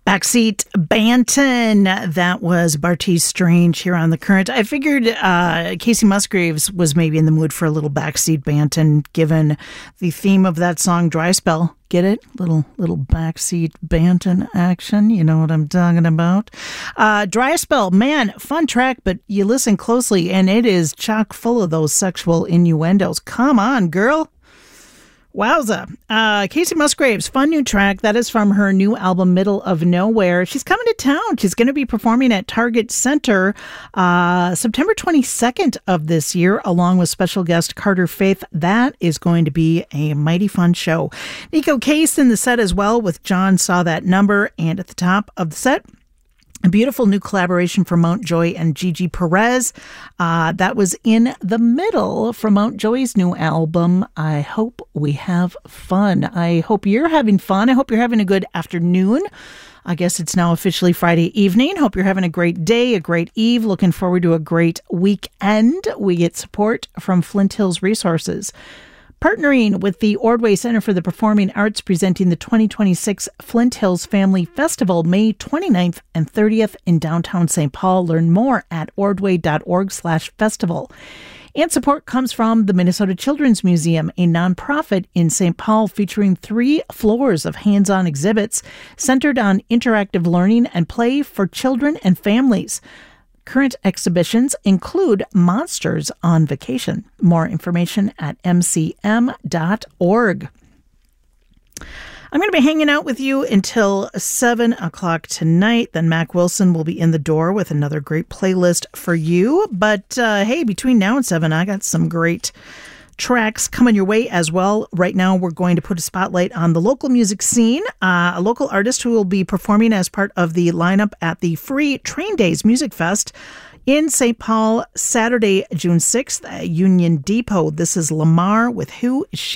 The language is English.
Backseat Banton. That was Bartees Strange here on The Current. I figured Casey Musgraves was maybe in the mood for a little Backseat Banton, given the theme of that song, Dry Spell. Get it? Little Backseat Banton action. You know what I'm talking about. Dry Spell, man, fun track, but you listen closely and it is chock full of those sexual innuendos. Come on, girl. Wowza. Casey Musgraves, fun new track. That is from her new album, Middle of Nowhere. She's coming to town. She's going to be performing at Target Center September 22nd of this year, along with special guest Carter Faith. That is going to be a mighty fun show. Nico Case in the set as well with John Saw That Number. And at the top of the set, a beautiful new collaboration from Mount Joy and Gigi Perez. That was in the middle from Mount Joy's new album. I hope we have fun. I hope you're having fun. I hope you're having a good afternoon. I guess it's now officially Friday evening. Hope you're having a great day, a great eve. Looking forward to a great weekend. We get support from Flint Hills Resources, partnering with the Ordway Center for the Performing Arts, presenting the 2026 Flint Hills Family Festival, May 29th and 30th in downtown St. Paul. Learn more at ordway.org/festival. And support comes from the Minnesota Children's Museum, a nonprofit in St. Paul featuring 3 floors of hands-on exhibits centered on interactive learning and play for children and families. Current exhibitions include Monsters on Vacation. More information at mcm.org. I'm going to be hanging out with you until 7 o'clock tonight. Then Mac Wilson will be in the door with another great playlist for you. But hey, between now and 7, I got some great tracks coming your way as well. Right now, we're going to put a spotlight on the local music scene. A local artist who will be performing as part of the lineup at the free Train Days Music Fest in St. Paul, Saturday, June 6th at Union Depot. This is Lamar with Who Is She?